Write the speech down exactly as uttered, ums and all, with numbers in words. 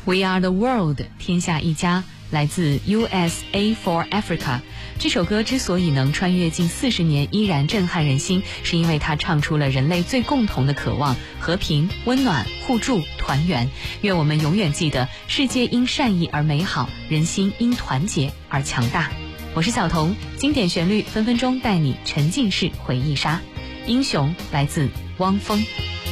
We are the world， 天下一家，来自 U S A for Africa。这首歌之所以能穿越近四十年依然震撼人心，是因为它唱出了人类最共同的渴望：和平、温暖、互助、团圆。愿我们永远记得，世界因善意而美好，人心因团结而强大。我是小童，经典旋律分分钟带你沉浸式回忆杀。英雄来自汪峰。